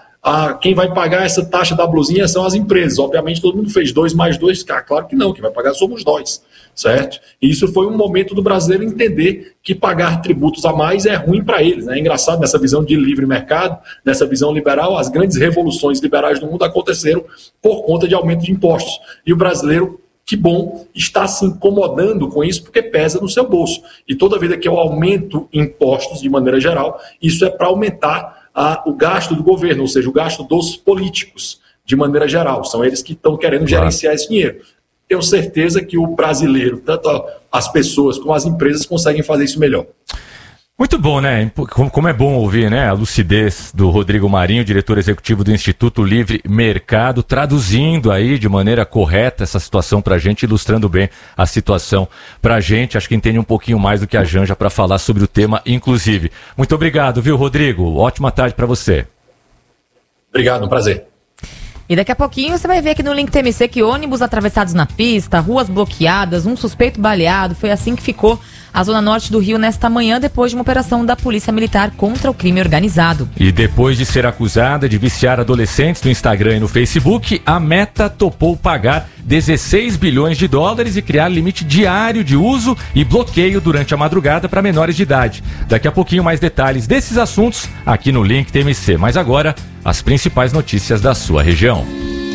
quem vai pagar essa taxa da blusinha são as empresas. Obviamente todo mundo fez 2 mais 2, claro que não, quem vai pagar somos nós, certo? E isso foi um momento do brasileiro entender que pagar tributos a mais é ruim para eles, né? É engraçado, nessa visão de livre mercado, nessa visão liberal, as grandes revoluções liberais do mundo aconteceram por conta de aumento de impostos. E o brasileiro, que bom, está se incomodando com isso porque pesa no seu bolso. E toda vida que eu aumento impostos de maneira geral, isso é para aumentar o gasto do governo, ou seja, o gasto dos políticos, de maneira geral. São eles que estão querendo gerenciar esse dinheiro. Tenho certeza que o brasileiro, tanto as pessoas como as empresas, conseguem fazer isso melhor. Muito bom, né? Como é bom ouvir, né? A lucidez do Rodrigo Marinho, diretor executivo do Instituto Livre Mercado, traduzindo aí de maneira correta essa situação pra gente, ilustrando bem a situação pra gente. Acho que entende um pouquinho mais do que a Janja para falar sobre o tema, inclusive. Muito obrigado, viu, Rodrigo? Ótima tarde pra você. Obrigado, um prazer. E daqui a pouquinho você vai ver aqui no Link TMC que ônibus atravessados na pista, ruas bloqueadas, um suspeito baleado. Foi assim que ficou a zona norte do Rio nesta manhã, depois de uma operação da Polícia Militar contra o crime organizado. E depois de ser acusada de viciar adolescentes no Instagram e no Facebook, a Meta topou pagar 16 bilhões de dólares e criar limite diário de uso e bloqueio durante a madrugada para menores de idade. Daqui a pouquinho mais detalhes desses assuntos aqui no Link TMC. Mas agora, as principais notícias da sua região.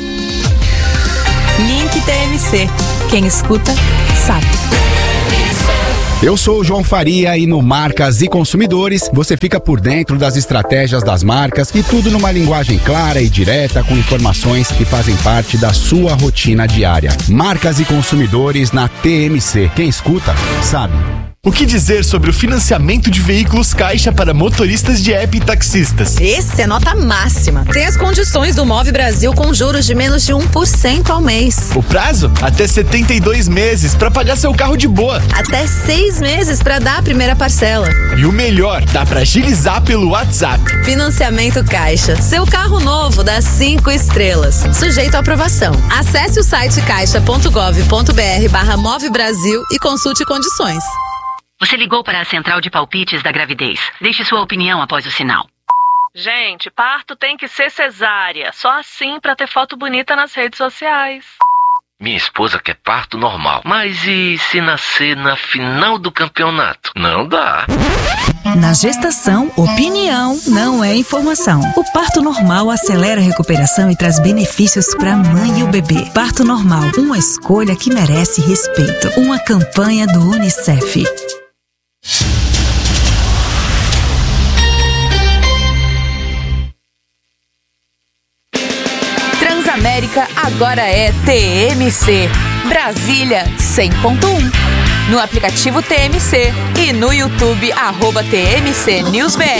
Link TMC. Quem escuta, sabe. Eu sou o João Faria e no Marcas e Consumidores você fica por dentro das estratégias das marcas e tudo numa linguagem clara e direta com informações que fazem parte da sua rotina diária. Marcas e Consumidores na TMC. Quem escuta, sabe. O que dizer sobre o financiamento de veículos Caixa para motoristas de app e taxistas? Esse é nota máxima. Tem as condições do Move Brasil com juros de menos de 1% ao mês. O prazo? Até 72 meses para pagar seu carro de boa. Até 6 meses para dar a primeira parcela. E o melhor, dá para agilizar pelo WhatsApp. Financiamento Caixa. Seu carro novo dá 5 estrelas. Sujeito à aprovação. Acesse o site caixa.gov.br/Move Brasil e consulte condições. Você ligou para a central de palpites da gravidez. Deixe sua opinião após o sinal. Gente, parto tem que ser cesárea. Só assim pra ter foto bonita nas redes sociais. Minha esposa quer parto normal. Mas e se nascer na final do campeonato? Não dá. Na gestação, opinião não é informação. O parto normal acelera a recuperação e traz benefícios para a mãe e o bebê. Parto normal, uma escolha que merece respeito. Uma campanha do UNICEF. Transamérica agora é TMC. Brasília 100.1. No aplicativo TMC e no YouTube @TMC News BR.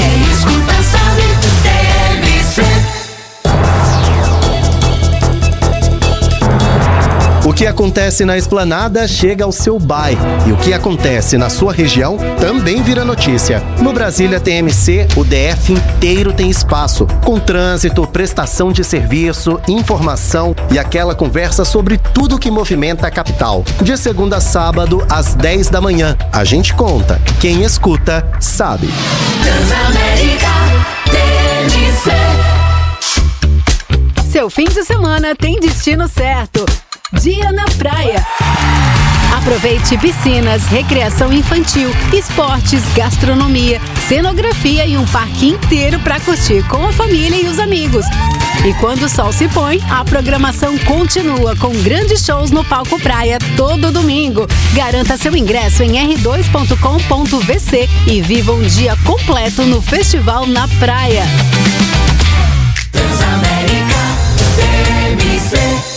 O que acontece na Esplanada chega ao seu bairro. E o que acontece na sua região também vira notícia. No Brasília TMC, o DF inteiro tem espaço. Com trânsito, prestação de serviço, informação e aquela conversa sobre tudo que movimenta a capital. De segunda a sábado, às 10 da manhã. A gente conta. Quem escuta, sabe. Transamérica TMC. Seu fim de semana tem destino certo. Dia na praia. Aproveite piscinas, recreação infantil, esportes, gastronomia, cenografia e um parque inteiro para curtir com a família e os amigos. E quando o sol se põe, a programação continua com grandes shows no Palco Praia todo domingo. Garanta seu ingresso em r2.com.vc e viva um dia completo no Festival na Praia. Transamérica TMC.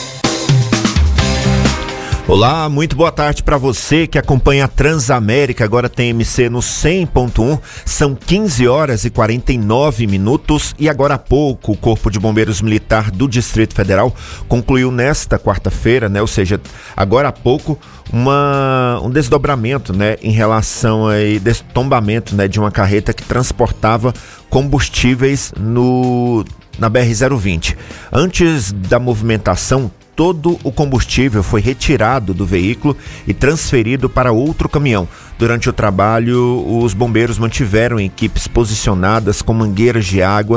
Olá, muito boa tarde para você que acompanha a Transamérica, agora TMC no 100.1, são 15 horas e 49 minutos e agora há pouco o Corpo de Bombeiros Militar do Distrito Federal concluiu nesta quarta-feira, ou seja, agora há pouco, um desdobramento, em relação a tombamento, de uma carreta que transportava combustíveis na BR-020. Antes da movimentação, todo o combustível foi retirado do veículo e transferido para outro caminhão. Durante o trabalho, os bombeiros mantiveram equipes posicionadas com mangueiras de água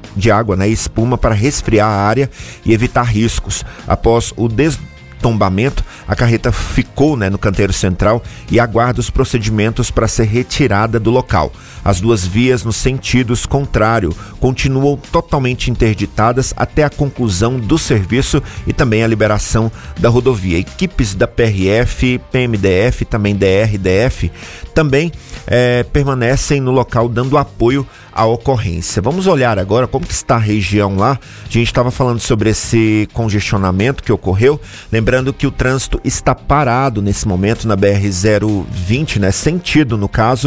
e espuma para resfriar a área e evitar riscos. Após o tombamento, a carreta ficou no canteiro central e aguarda os procedimentos para ser retirada do local. As duas vias nos sentidos contrário continuam totalmente interditadas até a conclusão do serviço e também a liberação da rodovia. Equipes da PRF, PMDF, também DRDF, também permanecem no local dando apoio à ocorrência. Vamos olhar agora como que está a região lá. A gente estava falando sobre esse congestionamento que ocorreu, lembrando que o trânsito está parado nesse momento na BR-020, sentido no caso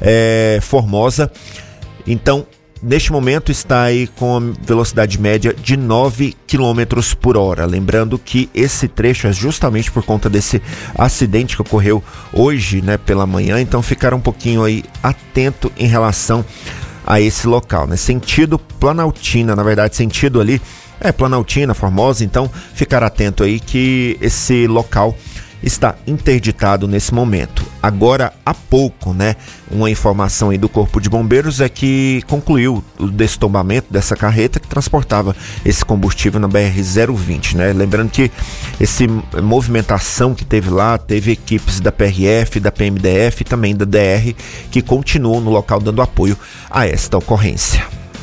Formosa. Então, neste momento está aí com a velocidade média de 9 km por hora. Lembrando que esse trecho é justamente por conta desse acidente que ocorreu hoje, pela manhã. Então, ficar um pouquinho aí atento em relação a esse local, sentido Planaltina, na verdade, sentido ali Planaltina, Formosa. Então, ficar atento aí que esse local está interditado nesse momento. Agora, há pouco, uma informação aí do Corpo de Bombeiros é que concluiu o destombamento dessa carreta que transportava esse combustível na BR-020, Lembrando que essa movimentação que teve lá, teve equipes da PRF, da PMDF e também da DR que continuam no local dando apoio a esta ocorrência.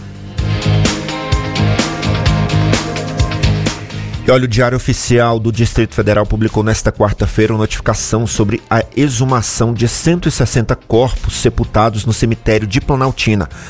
E olha, o Diário Oficial do Distrito Federal publicou nesta quarta-feira uma notificação sobre a exumação de 160 corpos sepultados no cemitério de Planaltina.